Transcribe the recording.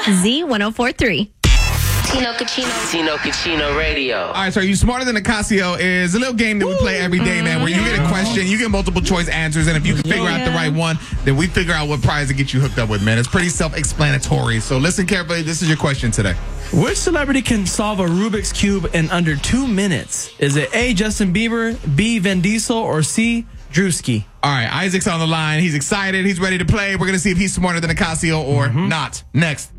Z1043. Tino Cucino Radio. All right, so Are You Smarter Than a Casio is a little game that we play every day, man, where you get a question, you get multiple choice answers, and if you can figure out the right one, then we figure out what prize to get you hooked up with, man. It's pretty self-explanatory. So listen carefully. This is your question today. Which celebrity can solve a Rubik's Cube in under 2 minutes? Is it A, Justin Bieber, B, Vin Diesel, or C, Drewski? All right, Isaac's on the line. He's excited. He's ready to play. We're going to see if he's smarter than a Casio or not. Next.